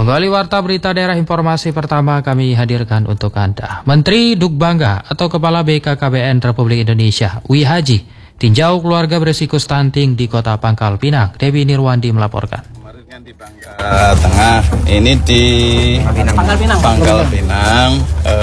Kembali Warta Berita Daerah, informasi pertama kami hadirkan untuk Anda. Menteri Dugbangga atau Kepala BKKBN Republik Indonesia, Wi Haji, tinjau keluarga berisiko stunting di Kota Pangkal Pinang. Dewi Nirwandi melaporkan. Kemarin kan di Bangka Tengah, ini di Pangkal Pinang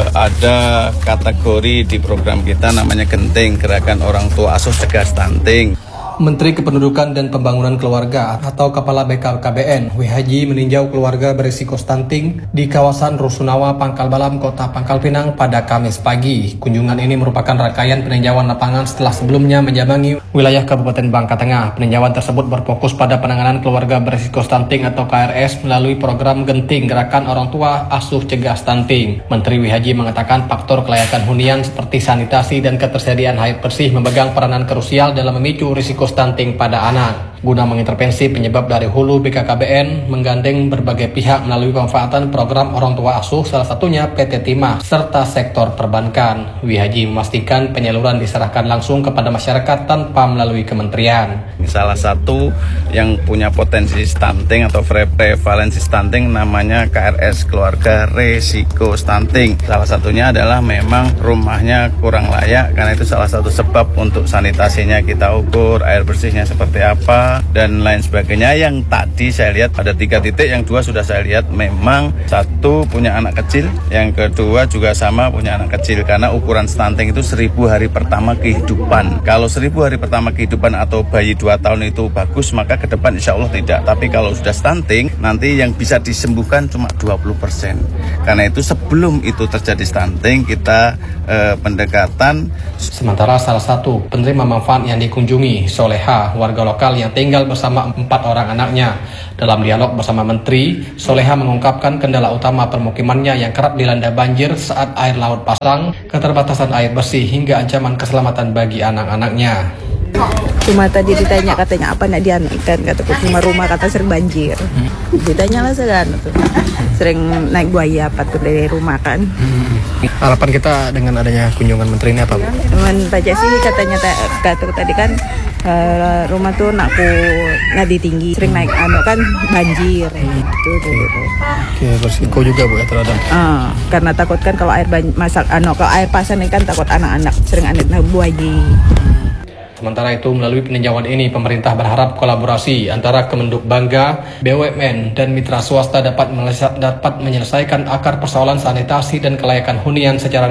ada kategori di program kita namanya Genting, Gerakan Orang Tua Asuh Cegah Stunting. Menteri Kependudukan dan Pembangunan Keluarga atau Kepala BKKBN, Wi Haji meninjau keluarga berisiko stunting di kawasan Rusunawa, Pangkal Balam, Kota Pangkal Pinang pada Kamis pagi. Kunjungan ini merupakan rangkaian peninjauan lapangan setelah sebelumnya menjabangi wilayah Kabupaten Bangka Tengah. Peninjauan tersebut berfokus pada penanganan keluarga berisiko stunting atau KRS melalui program Genting, Gerakan Orang Tua Asuh Cegah Stunting. Menteri Wi Haji mengatakan faktor kelayakan hunian seperti sanitasi dan ketersediaan air bersih memegang peranan krusial dalam memicu risiko stunting pada anak. Guna mengintervensi penyebab dari hulu, BKKBN menggandeng berbagai pihak melalui pemanfaatan program Orang Tua Asuh, salah satunya PT Timah, serta sektor perbankan. Wi Haji memastikan penyaluran diserahkan langsung kepada masyarakat tanpa melalui kementerian. Salah satu yang punya potensi stunting atau prevalensi stunting namanya KRS, Keluarga Resiko Stunting. Salah satunya adalah memang rumahnya kurang layak, karena itu salah satu sebab untuk sanitasinya kita ukur, air bersihnya seperti apa, dan lain sebagainya. Yang tadi saya lihat ada 3 titik, yang 2 sudah saya lihat memang satu punya anak kecil, yang kedua juga sama punya anak kecil, karena ukuran stunting itu 1000 hari pertama kehidupan. Kalau 1000 hari pertama kehidupan atau bayi 2 tahun itu bagus, maka ke depan insya Allah tidak. Tapi kalau sudah stunting, nanti yang bisa disembuhkan cuma 20%. Karena itu sebelum itu terjadi stunting, kita pendekatan. Sementara salah satu penerima manfaat yang dikunjungi, Soleha, warga lokal yang tinggal bersama 4 orang anaknya. Dalam dialog bersama Menteri, Soleha mengungkapkan kendala utama permukimannya yang kerap dilanda banjir saat air laut pasang, keterbatasan air bersih, hingga ancaman keselamatan bagi anak-anaknya. Cuma tadi ditanya katanya apa nak dianukan, kata rumah kata sering banjir. Ditanya lah segan tuh. Sering naik buaya apa tuh dari rumah kan. Harapan kita dengan adanya kunjungan menteri ini apa, Bu? Cuman baca sih katanya kata tadi kan rumah tuh nadi tinggi, sering naik kan banjir gitu. Oke, berisiko juga Bu ya terhadap. Karena takut kan kalau air kalau air pasang ini kan takut anak-anak sering naik buaya. Sementara itu, melalui peninjauan ini, pemerintah berharap kolaborasi antara Kemenduk Bangga, BUMN, dan mitra swasta dapat menyelesaikan akar persoalan sanitasi dan kelayakan hunian secara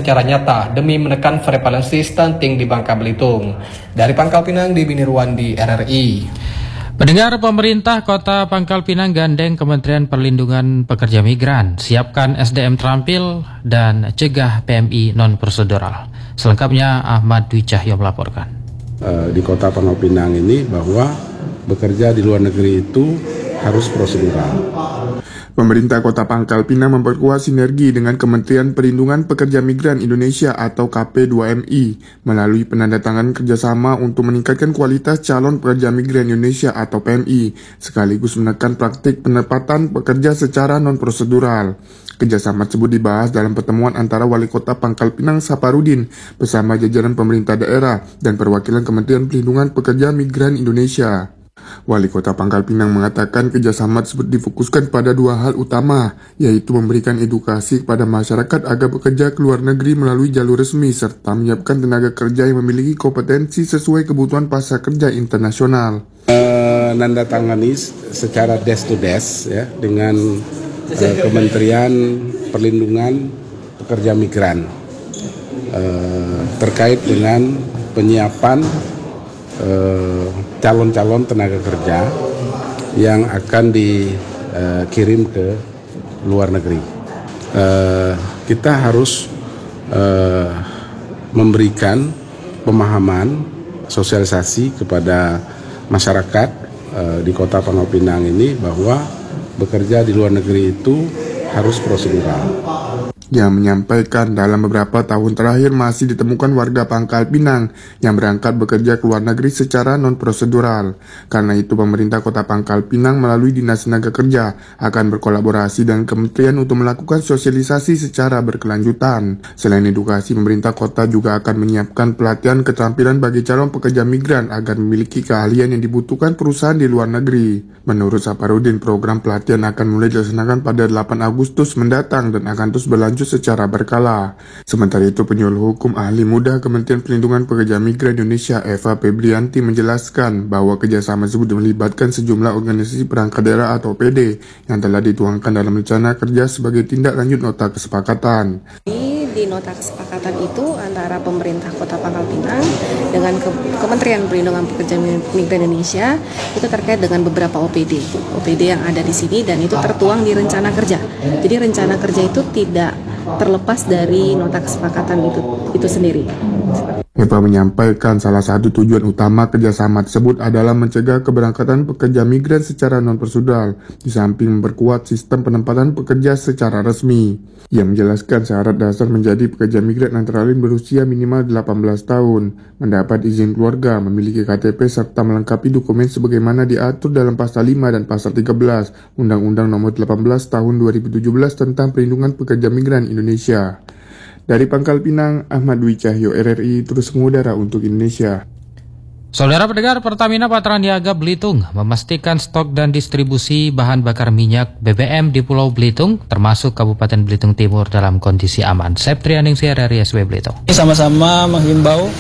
nyata demi menekan prevalensi stunting di Bangka Belitung. Dari Pangkal Pinang, Dewi Nirwandi, RRI. Pendengar, pemerintah Kota Pangkal Pinang gandeng Kementerian Perlindungan Pekerja Migran, siapkan SDM terampil dan cegah PMI non-prosedural. Selengkapnya Ahmad Dwi Cahyo melaporkan. Di Kota Pangkal Pinang ini bahwa bekerja di luar negeri itu harus prosedural. Pemerintah Kota Pangkal Pinang memperkuat sinergi dengan Kementerian Perlindungan Pekerja Migran Indonesia atau KP2MI melalui penandatanganan kerjasama untuk meningkatkan kualitas calon pekerja migran Indonesia atau PMI, sekaligus menekan praktik penempatan pekerja secara non-prosedural. Kerjasama tersebut dibahas dalam pertemuan antara Wali Kota Pangkal Pinang Saparudin bersama jajaran pemerintah daerah dan perwakilan Kementerian Perlindungan Pekerja Migran Indonesia. Wali Kota Pangkal Pinang mengatakan kerjasama tersebut difokuskan pada 2 hal utama, yaitu memberikan edukasi kepada masyarakat agar bekerja ke luar negeri melalui jalur resmi, serta menyiapkan tenaga kerja yang memiliki kompetensi sesuai kebutuhan pasar kerja internasional. Menandatangani secara desk to desk ya, dengan Kementerian Perlindungan Pekerja Migran terkait dengan penyiapan calon-calon tenaga kerja yang akan dikirim ke luar negeri. Kita harus memberikan pemahaman, sosialisasi kepada masyarakat di Kota Pangkal Pinang ini bahwa bekerja di luar negeri itu harus prosedural. Yang menyampaikan dalam beberapa tahun terakhir masih ditemukan warga Pangkal Pinang yang berangkat bekerja ke luar negeri secara non-prosedural. Karena itu pemerintah Kota Pangkal Pinang melalui Dinas Tenaga Kerja akan berkolaborasi dengan kementerian untuk melakukan sosialisasi secara berkelanjutan. Selain edukasi, pemerintah kota juga akan menyiapkan pelatihan keterampilan bagi calon pekerja migran agar memiliki keahlian yang dibutuhkan perusahaan di luar negeri. Menurut Saparudin, program pelatihan akan mulai dilaksanakan pada 8 Agustus mendatang dan akan terus berlanjut secara berkala. Sementara itu, penyuluh hukum ahli muda Kementerian Perlindungan Pekerja Migran Indonesia Eva Febrianti menjelaskan bahwa kerjasama tersebut melibatkan sejumlah organisasi perangkat daerah atau PD yang telah dituangkan dalam rencana kerja sebagai tindak lanjut nota kesepakatan. Di nota kesepakatan itu antara pemerintah Kota Pangkal Pinang dengan Kementerian Perlindungan Pekerja Migran Indonesia itu terkait dengan beberapa OPD yang ada di sini dan itu tertuang di rencana kerja. Jadi rencana kerja itu tidak terlepas dari nota kesepakatan itu sendiri. Eva menyampaikan salah satu tujuan utama kerjasama tersebut adalah mencegah keberangkatan pekerja migran secara non-prosedural, di samping memperkuat sistem penempatan pekerja secara resmi. Ia menjelaskan syarat dasar menjadi pekerja migran antara lain berusia minimal 18 tahun, mendapat izin keluarga, memiliki KTP, serta melengkapi dokumen sebagaimana diatur dalam Pasal 5 dan Pasal 13 Undang-Undang Nomor 18 Tahun 2017 tentang Perlindungan Pekerja Migran Indonesia. Dari Pangkal Pinang, Ahmad Dwi Cahyo, RRI, terus mengudara untuk Indonesia. Saudara pendengar, Pertamina Patraniaga Belitung memastikan stok dan distribusi bahan bakar minyak BBM di Pulau Belitung, termasuk Kabupaten Belitung Timur, dalam kondisi aman. Septrianingsih, RRI SW Belitung. Sama-sama menghimbau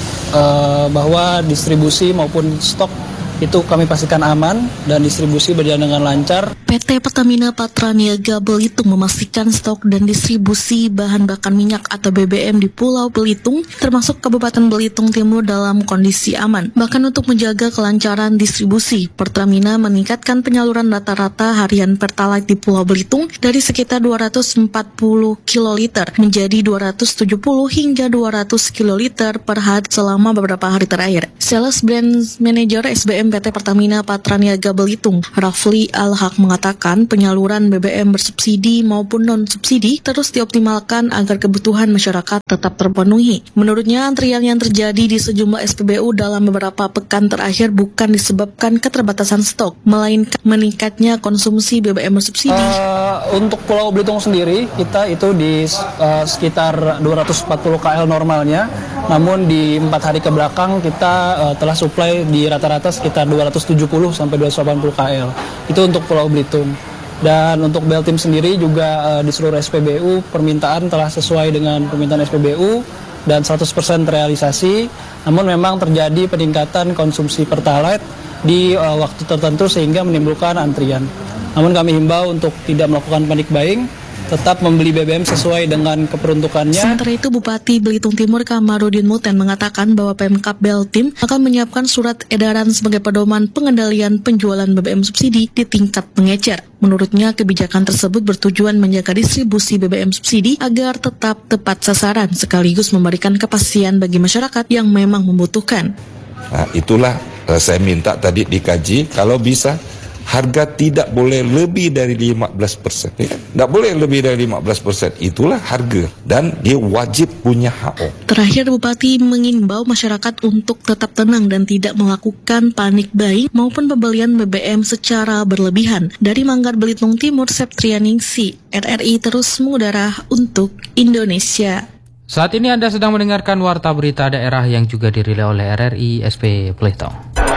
bahwa distribusi maupun stok itu kami pastikan aman dan distribusi berjalan dengan lancar. PT Pertamina Patraniaga Belitung memastikan stok dan distribusi bahan bakar minyak atau BBM di Pulau Belitung, termasuk Kabupaten Belitung Timur, dalam kondisi aman. Bahkan untuk menjaga kelancaran distribusi, Pertamina meningkatkan penyaluran rata-rata harian Pertalite di Pulau Belitung dari sekitar 240 kiloliter menjadi 270 hingga 200 kiloliter per hari selama beberapa hari terakhir. Sales Brand Manager SBM PT Pertamina Patraniaga Belitung, Rafli Al-Haq, mengatakan penyaluran BBM bersubsidi maupun non-subsidi terus dioptimalkan agar kebutuhan masyarakat tetap terpenuhi. Menurutnya, antrian yang terjadi di sejumlah SPBU dalam beberapa pekan terakhir bukan disebabkan keterbatasan stok, melainkan meningkatnya konsumsi BBM bersubsidi. Untuk Pulau Belitung sendiri, kita itu di sekitar 240 KL normalnya, namun di 4 hari ke belakang kita telah supply di rata-rata sekitar 270 sampai 280 KL. Itu untuk Pulau Belitung. Dan untuk Beltim sendiri juga di seluruh SPBU permintaan telah sesuai dengan permintaan SPBU dan 100% terrealisasi. Namun memang terjadi peningkatan konsumsi Pertalite di waktu tertentu sehingga menimbulkan antrian. Namun kami himbau untuk tidak melakukan panic buying, tetap membeli BBM sesuai dengan keperuntukannya. Sementara itu, Bupati Belitung Timur Kamarudin Muten mengatakan bahwa Pemkab Beltim akan menyiapkan surat edaran sebagai pedoman pengendalian penjualan BBM subsidi di tingkat pengecer. Menurutnya, kebijakan tersebut bertujuan menjaga distribusi BBM subsidi agar tetap tepat sasaran, sekaligus memberikan kepastian bagi masyarakat yang memang membutuhkan. Nah, itulah saya minta tadi dikaji, kalau bisa harga tidak boleh lebih dari 15%. Tidak boleh lebih dari 15%. Itulah harga. Dan dia wajib punya HO. Terakhir, Bupati mengimbau masyarakat untuk tetap tenang dan tidak melakukan panic buying maupun pembelian BBM secara berlebihan. Dari Manggar Belitung Timur, Septrianingsih, RRI terus mengudara untuk Indonesia. Saat ini Anda sedang mendengarkan Warta Berita Daerah yang juga dirilis oleh RRI SP Belitung.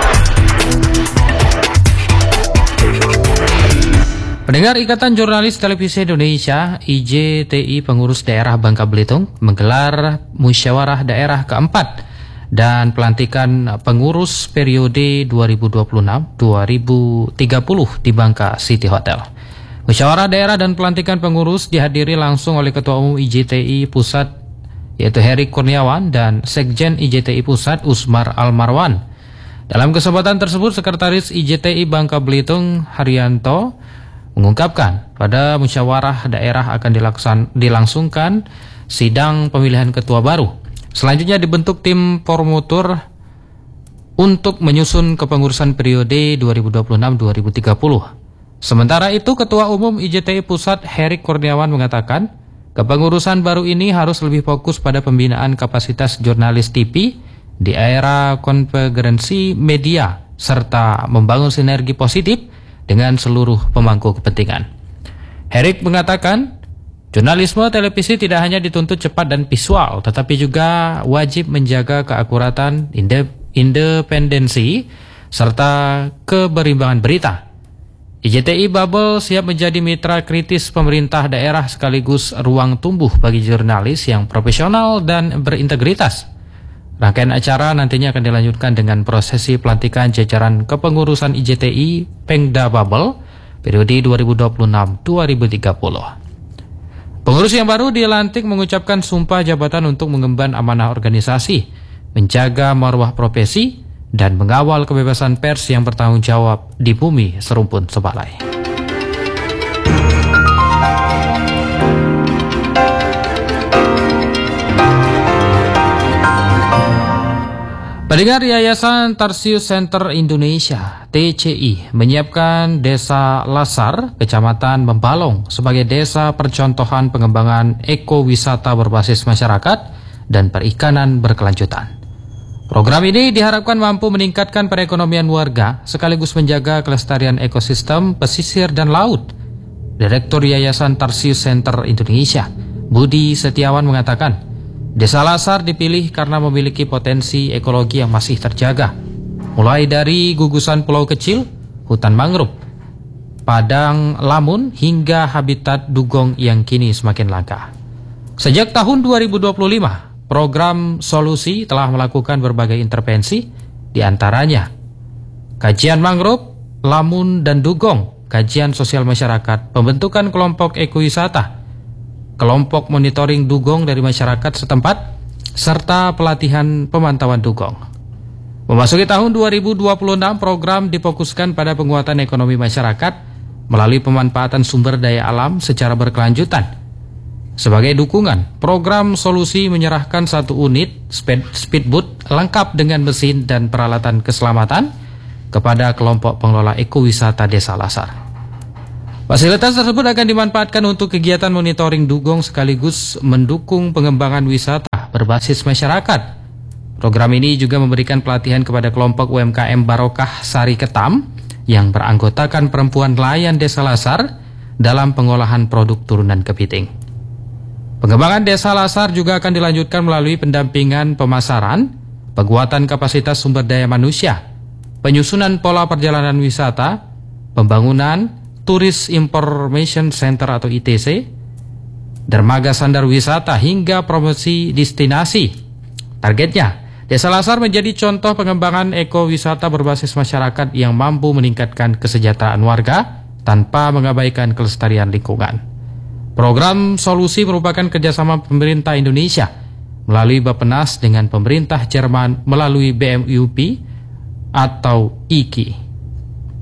Pendengar, Ikatan Jurnalis Televisi Indonesia IJTI Pengurus Daerah Bangka Belitung menggelar musyawarah daerah keempat dan pelantikan pengurus periode 2026-2030 di Bangka City Hotel. Musyawarah daerah dan pelantikan pengurus dihadiri langsung oleh Ketua Umum IJTI Pusat yaitu Heri Kurniawan dan Sekjen IJTI Pusat Usmar Almarwan. Dalam kesempatan tersebut, Sekretaris IJTI Bangka Belitung Haryanto mengungkapkan pada musyawarah daerah akan dilangsungkan sidang pemilihan ketua baru. Selanjutnya dibentuk tim promotor untuk menyusun kepengurusan periode 2026-2030. Sementara itu, Ketua Umum IJTI Pusat Heri Kurniawan mengatakan Kepengurusan baru ini harus lebih fokus pada pembinaan kapasitas jurnalis TV di era konvergensi media serta membangun sinergi positif dengan seluruh pemangku kepentingan. Herik mengatakan, jurnalisme televisi tidak hanya dituntut cepat dan visual, tetapi juga wajib menjaga keakuratan, independensi, serta keberimbangan berita. IJTI Bubble siap menjadi mitra kritis pemerintah daerah sekaligus ruang tumbuh bagi jurnalis yang profesional dan berintegritas. Rangkaian acara nantinya akan dilanjutkan dengan prosesi pelantikan jajaran kepengurusan IJTI Pengda Bubble periode 2026-2030. Pengurus yang baru dilantik mengucapkan sumpah jabatan untuk mengemban amanah organisasi, menjaga marwah profesi, dan mengawal kebebasan pers yang bertanggung jawab di bumi serumpun sebalai. Pendengar, Yayasan Tarsius Center Indonesia (TCI) menyiapkan Desa Lasar, Kecamatan Membalong sebagai desa percontohan pengembangan ekowisata berbasis masyarakat dan perikanan berkelanjutan. Program ini diharapkan mampu meningkatkan perekonomian warga sekaligus menjaga kelestarian ekosistem pesisir dan laut. Direktur Yayasan Tarsius Center Indonesia, Budi Setiawan mengatakan, Desa Lasar dipilih karena memiliki potensi ekologi yang masih terjaga, mulai dari gugusan pulau kecil, hutan mangrove, padang lamun, hingga habitat dugong yang kini semakin langka. Sejak tahun 2025, program Solusi telah melakukan berbagai intervensi, di antaranya kajian mangrove, lamun, dan dugong, kajian sosial masyarakat, pembentukan kelompok ekowisata, kelompok monitoring dugong dari masyarakat setempat, serta pelatihan pemantauan dugong. Memasuki tahun 2026, program difokuskan pada penguatan ekonomi masyarakat melalui pemanfaatan sumber daya alam secara berkelanjutan. Sebagai dukungan, program Solusi menyerahkan 1 unit speedboat lengkap dengan mesin dan peralatan keselamatan kepada kelompok pengelola ekowisata Desa Lasar. Fasilitas tersebut akan dimanfaatkan untuk kegiatan monitoring dugong sekaligus mendukung pengembangan wisata berbasis masyarakat. Program ini juga memberikan pelatihan kepada kelompok UMKM Barokah Sari Ketam yang beranggotakan perempuan nelayan Desa Lasar dalam pengolahan produk turunan kepiting. Pengembangan Desa Lasar juga akan dilanjutkan melalui pendampingan pemasaran, penguatan kapasitas sumber daya manusia, penyusunan pola perjalanan wisata, pembangunan Tourist Information Center atau ITC, dermaga sandar wisata, hingga promosi destinasi. Targetnya, Desa Lasar menjadi contoh pengembangan ekowisata berbasis masyarakat yang mampu meningkatkan kesejahteraan warga tanpa mengabaikan kelestarian lingkungan. Program Solusi merupakan kerjasama pemerintah Indonesia melalui Bappenas dengan pemerintah Jerman melalui BMUP atau IKI.